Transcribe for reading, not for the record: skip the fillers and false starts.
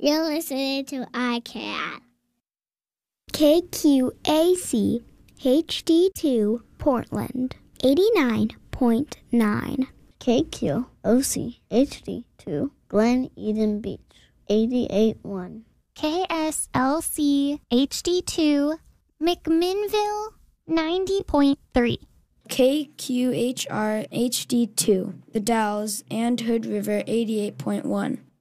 You're listening to iCat. KQAC HD2 Portland 89.9. KQOC HD2 Glen Eden Beach 88.1. KSLC HD2 McMinnville 90.3. KQHR HD2 The Dalles and Hood River 88.1.